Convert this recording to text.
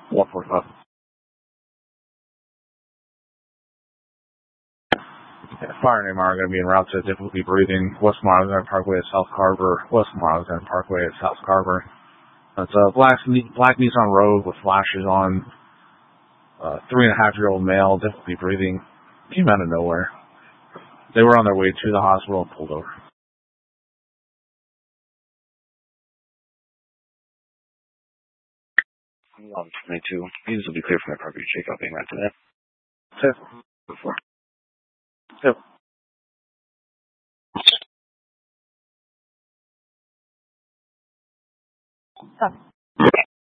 145. Fire and AMR are going to be en route to difficulty breathing. West Alexander Parkway at South Carver. West Alexander Parkway at South Carver. That's a black Nissan Rogue with flashes on. 3.5-year-old male, difficulty breathing. Came out of nowhere. They were on their way to the hospital and pulled over. 22. These will be clear from the property checkout being right to that. Safe. Before. Yep. Stop.